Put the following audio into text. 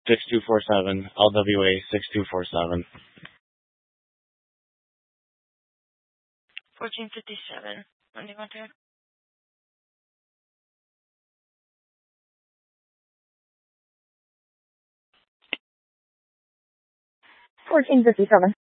6247, LWA 6247. 1457. When do you want to? 1457.